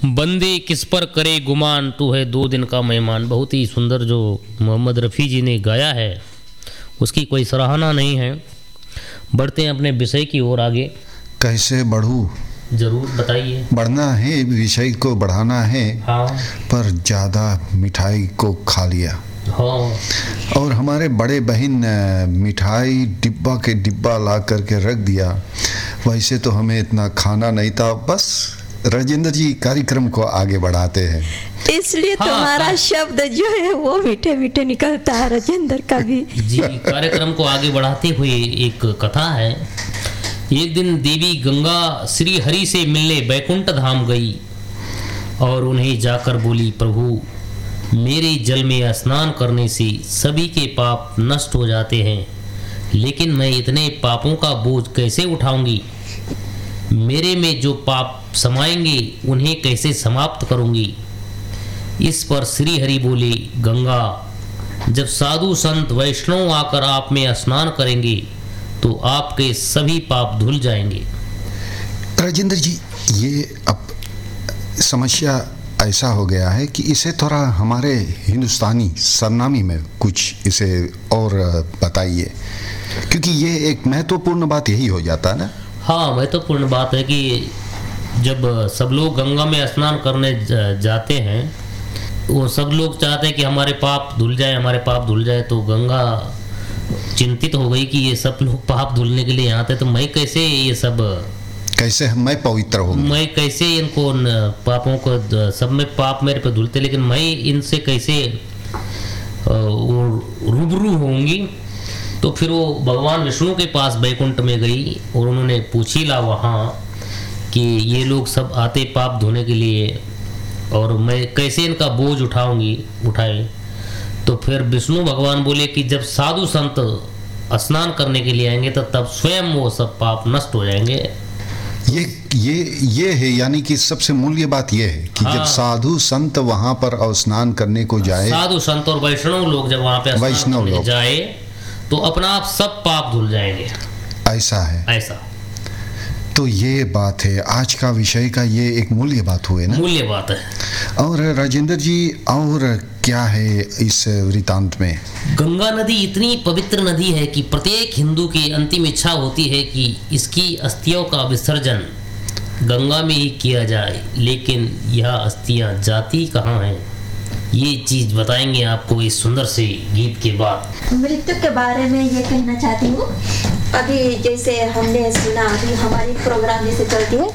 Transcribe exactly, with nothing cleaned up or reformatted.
बंदे किस पर करे गुमान, तू है दो दिन का मेहमान। बहुत ही सुंदर जो मोहम्मद रफ़ी जी ने गाया है, उसकी कोई सराहना नहीं है। बढ़ते हैं अपने विषय की ओर आगे। कैसे बढ़ूँ? जरूर बताइए। बढ़ना है, विषय को बढ़ाना है। हाँ। पर ज़्यादा मिठाई को खा लिया। हाँ। और हमारे बड़े बहन मिठाई डिब्बा के डिब्बा ला करके रख दिया। वैसे तो हमें इतना खाना नहीं था। बस राजेंद्र जी कार्यक्रम को आगे बढ़ाते हैं, इसलिए हाँ, तुम्हारा हाँ। शब्द जो है वो मीठे मीठे निकलता है राजेंद्र का भी। जी, कार्यक्रम को आगे बढ़ाते हुए एक कथा है। एक दिन देवी गंगा श्री हरि से मिलने बैकुंठ धाम गई और उन्हें जाकर बोली, प्रभु मेरे जल में स्नान करने से सभी के पाप नष्ट हो जाते हैं, लेकिन मैं इतने पापों का बोझ कैसे उठाऊंगी? मेरे में जो पाप समाएंगे उन्हें कैसे समाप्त करूंगी? इस पर श्री हरि बोले, गंगा जब साधु संत वैष्णव आकर आप में स्नान करेंगे तो आपके सभी पाप धुल जाएंगे। राजेंद्र जी, ये अब समस्या ऐसा हो गया है कि इसे थोड़ा हमारे हिंदुस्तानी सरनामी में कुछ इसे और बताइए, क्योंकि ये एक महत्वपूर्ण बात यही हो जाता है ना। हाँ, महत्वपूर्ण बात है कि जब सब लोग गंगा में स्नान करने जाते हैं, वो सब लोग चाहते हैं कि हमारे पाप धुल जाए, हमारे पाप धुल जाए। तो गंगा चिंतित हो गई कि ये सब लोग पाप धुलने के लिए आते हैं, तो मैं कैसे ये सब कैसे मैं पवित्र हूँ, मैं कैसे इनको पापों को, सब में पाप मेरे पे धुलते, लेकिन मैं इनसे कैसे रूबरू होंगी? तो फिर वो भगवान विष्णु के पास बैकुंठ में गई और उन्होंने पूछी ला वहाँ कि ये लोग सब आते पाप धोने के लिए और मैं कैसे इनका बोझ उठाऊंगी उठाए। तो फिर विष्णु भगवान बोले कि जब साधु संत स्नान करने के लिए आएंगे तो तब स्वयं वो सब पाप नष्ट हो जाएंगे। ये ये ये है, यानी कि सबसे मूल्य बात ये है कि हाँ, जब साधु संत वहाँ पर स्नान करने को जाए, साधु संत और वैष्णव लोग जब वहाँ पे वैष्णव लोग जाए तो अपना आप सब पाप धुल जाएंगे। ऐसा है, ऐसा। तो ये बात है आज का विषय का, ये एक मूल्य बात हुए ना, मूल्य बात है। और राजेंद्र जी, और क्या है इस वृतांत में? गंगा नदी इतनी पवित्र नदी है कि प्रत्येक हिंदू की अंतिम इच्छा होती है कि इसकी अस्थियों का विसर्जन गंगा में ही किया जाए, लेकिन यह अस्थियां जाती कहाँ हैं? ये चीज बताएंगे आपको इस सुंदर से गीत के बाद। मृत्यु के बारे में ये कहना चाहती हूँ। अभी जैसे हमने सुना, अभी हमारी प्रोग्राम जैसे चलती है